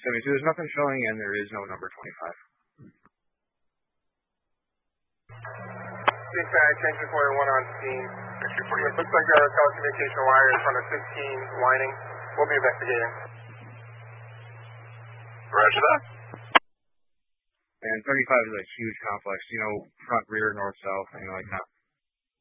72. There's nothing showing, and there is no number 25. Attention 41 on scene. It looks like a telecommunication wire in front of 16 lining. We'll be investigating. Roger that. And 35 is a huge complex, front, rear, north, south, like that.